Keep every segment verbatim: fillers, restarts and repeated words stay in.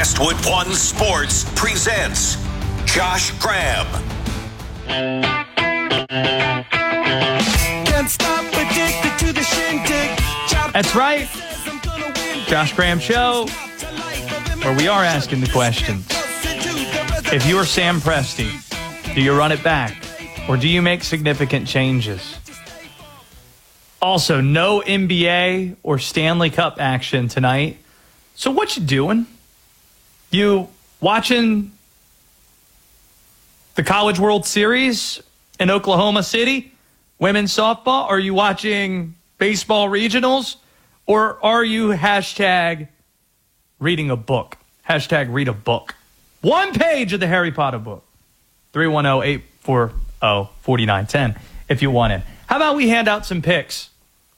Westwood One Sports presents Josh Graham. Can't stop, addicted to the shindig. That's right. Josh Graham Show, where we are asking the questions. If you are Sam Presti, do you run it back or do you make significant changes? Also, no N B A or Stanley Cup action tonight. So what you doing? You watching the College World Series in Oklahoma City, women's softball? Are you watching baseball regionals? Or are you hashtag reading a book? Hashtag read a book. One page of the Harry Potter book. three one zero, eight four zero, four nine one zero if you want it. How about we hand out some picks?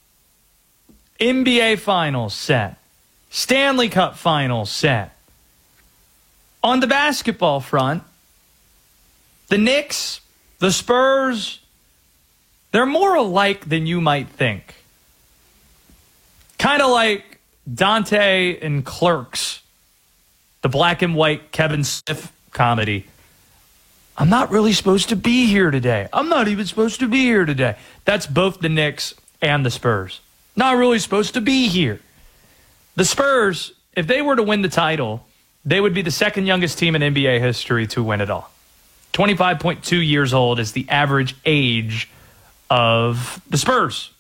N B A Finals set. Stanley Cup Finals set. On the basketball front, the Knicks, the Spurs, they're more alike than you might think. Kind of like Dante and Clerks, the black and white Kevin Smith comedy. I'm not really supposed to be here today. I'm not even supposed to be here today. That's both the Knicks and the Spurs. Not really supposed to be here. The Spurs, if they were to win the title, they would be the second youngest team in N B A history to win it all. twenty-five point two years old is the average age of the Spurs.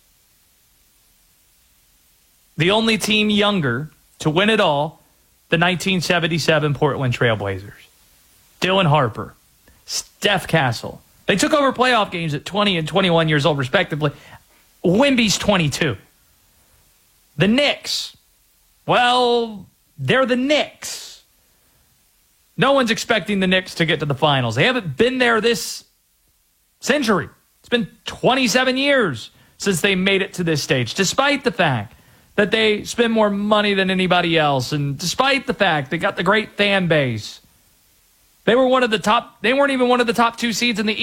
The only team younger to win it all, the nineteen seventy-seven Portland Trailblazers. Dylan Harper, Steph Castle. They took over playoff games at twenty and twenty-one years old, respectively. Wemby's twenty-two. The Knicks, well, they're the Knicks. No one's expecting the Knicks to get to the finals. They haven't been there this century. It's been twenty-seven years since they made it to this stage, despite the fact that they spend more money than anybody else, and despite the fact they got the great fan base. They were one of the top, they weren't even one of the top two seeds in the East.